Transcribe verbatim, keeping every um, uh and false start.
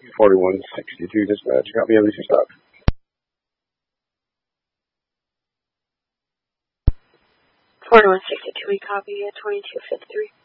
forty-one sixty-two dispatch. Got me N B C stop. forty-one sixty-two, we copy at twenty-two fifty-three.